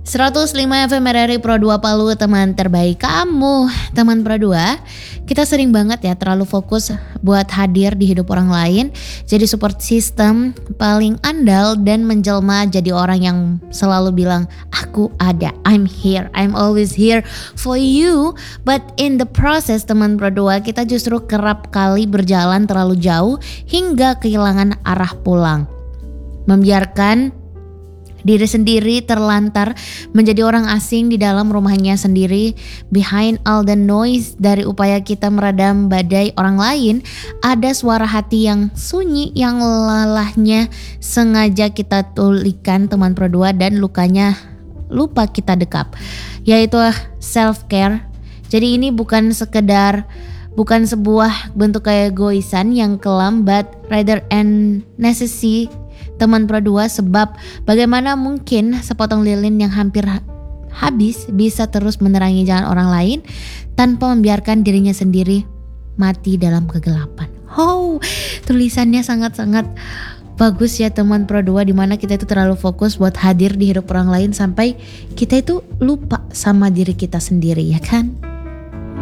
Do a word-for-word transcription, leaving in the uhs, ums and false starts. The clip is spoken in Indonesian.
seratus lima F M R R I Pro dua Palu, teman terbaik kamu. Teman Pro dua, kita sering banget ya terlalu fokus buat hadir di hidup orang lain, jadi support system paling andal dan menjelma jadi orang yang selalu bilang aku ada, I'm here, I'm always here for you. But in the process, teman Pro dua, kita justru kerap kali berjalan terlalu jauh hingga kehilangan arah pulang, membiarkan diri sendiri terlantar menjadi orang asing di dalam rumahnya sendiri. Behind all the noise dari upaya kita meredam badai orang lain, ada suara hati yang sunyi yang lelahnya sengaja kita tulikan, teman Pro dua, dan lukanya lupa kita dekap, yaitu self care. Jadi ini bukan sekedar bukan sebuah bentuk keegoisan yang kelam, but rather an necessity, teman Pro dua, sebab bagaimana mungkin sepotong lilin yang hampir ha- habis bisa terus menerangi jalan orang lain tanpa membiarkan dirinya sendiri mati dalam kegelapan. Oh, tulisannya sangat-sangat bagus ya teman Pro dua, dimana kita itu terlalu fokus buat hadir di hidup orang lain sampai kita itu lupa sama diri kita sendiri, ya kan?